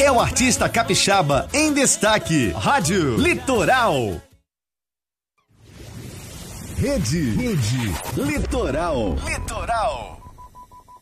é o artista capixaba em destaque. Rádio Litoral. Rede Litoral.